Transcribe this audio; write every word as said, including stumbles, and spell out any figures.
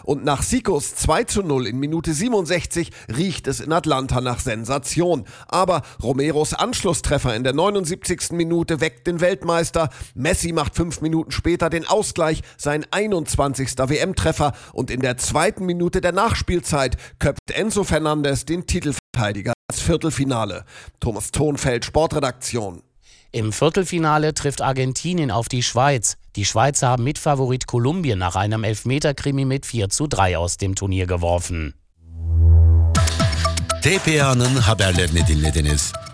Und nach Sicos zwei zu null in Minute siebenundsechzig riecht es in Atlanta nach Sensation. Aber Romeros Anschlusstreffer in der neunundsiebzigsten Minute weckt den Weltmeister. Messi macht fünf Minuten später den Ausgleich, sein einundzwanzigster W M-Treffer. Und in der zweiten Minute der Nachspielzeit köpft Enzo Fernandes den Titelverteidiger ins Viertelfinale. Thomas Thonfeld, Sportredaktion. Im Viertelfinale trifft Argentinien auf die Schweiz. Die Schweizer haben Mitfavorit Kolumbien nach einem Elfmeterkrimi mit vier zu drei aus dem Turnier geworfen. T P A'nın haberlerini dinlediniz.